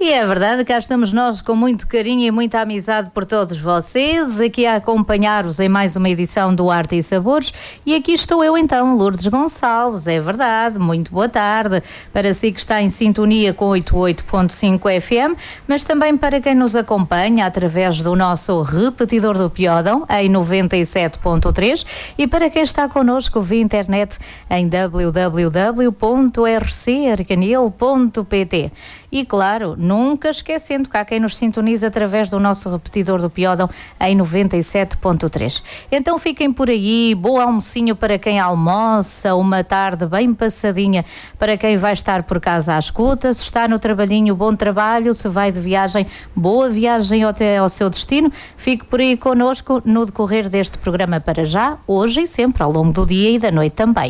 E é verdade, cá estamos nós com muito carinho e muita amizade por todos vocês, aqui a acompanhar-vos em mais uma edição do Arte e Sabores. E aqui estou eu então, Lourdes Gonçalves, é verdade, muito boa tarde para si que está em sintonia com 88.5 FM, mas também para quem nos acompanha através do nosso repetidor do Piódão em 97.3 e para quem está connosco via internet em www.rcarcanil.pt. E claro, nunca esquecendo que há quem nos sintoniza através do nosso repetidor do Piódão em 97.3. Então fiquem por aí, bom almocinho para quem almoça, uma tarde bem passadinha para quem vai estar por casa à escuta, se está no trabalhinho, bom trabalho, se vai de viagem, boa viagem até ao seu destino. Fique por aí connosco no decorrer deste programa para já, hoje e sempre ao longo do dia e da noite também.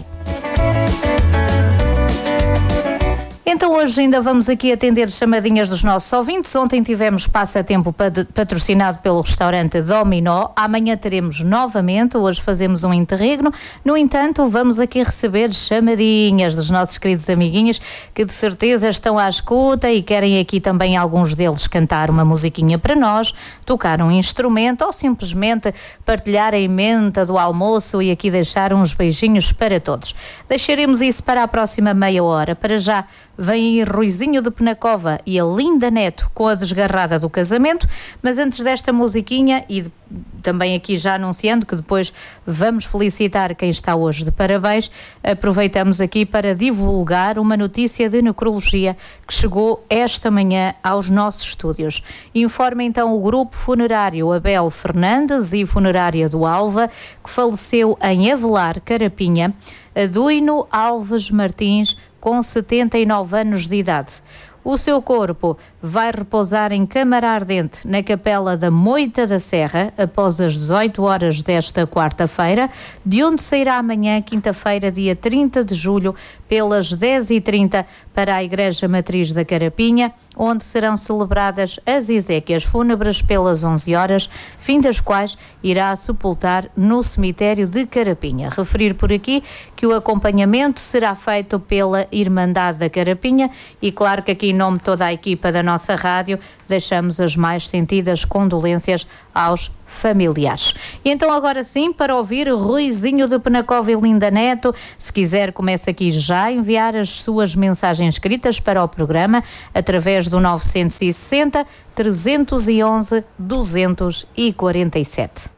Então hoje ainda vamos aqui atender chamadinhas dos nossos ouvintes. Ontem tivemos passatempo patrocinado pelo restaurante Dominó. Amanhã teremos novamente, hoje fazemos um interregno. No entanto, vamos aqui receber chamadinhas dos nossos queridos amiguinhos que de certeza estão à escuta e querem aqui também alguns deles cantar uma musiquinha para nós, tocar um instrumento ou simplesmente partilhar a emenda do almoço e aqui deixar uns beijinhos para todos. Deixaremos isso para a próxima meia hora. Para já, vem aí Ruizinho de Penacova e a Linda Neto com a Desgarrada do Casamento, mas antes desta musiquinha e também aqui já anunciando que depois vamos felicitar quem está hoje de parabéns, aproveitamos aqui para divulgar uma notícia de necrologia que chegou esta manhã aos nossos estúdios. Informa então o grupo funerário Abel Fernandes e funerária do Alva, que faleceu em Avelar, Carapinha, Aduino Alves Martins, com 79 anos de idade. O seu corpo vai repousar em Câmara Ardente, na Capela da Moita da Serra, após as 18 horas desta quarta-feira, de onde sairá amanhã, quinta-feira, dia 30 de julho, pelas 10h30, para a Igreja Matriz da Carapinha, onde serão celebradas as exéquias fúnebres pelas 11 horas, fim das quais irá sepultar no cemitério de Carapinha. Referir por aqui que o acompanhamento será feito pela Irmandade da Carapinha e claro que aqui em nome de toda a equipa da nossa rádio deixamos as mais sentidas condolências aos familiares. E então agora sim, para ouvir Ruizinho de Penacova e Linda Neto, se quiser começa aqui já a enviar as suas mensagens escritas para o programa através do 960 311 247.